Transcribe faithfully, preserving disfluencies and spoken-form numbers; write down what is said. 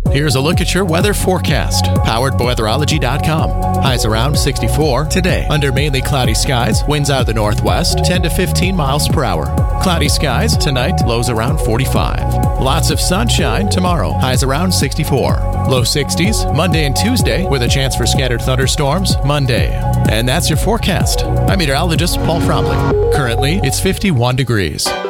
Here's a look at your weather forecast, powered by weatherology dot com. Highs around sixty-four today. Under mainly cloudy skies, winds out of the northwest, ten to fifteen miles per hour. Cloudy skies tonight, lows around forty-five. Lots of sunshine tomorrow, highs around sixty-four. Low sixties Monday and Tuesday, with a chance for scattered thunderstorms Monday. And that's your forecast. I'm meteorologist Paul Fromlich. Currently, it's fifty-one degrees.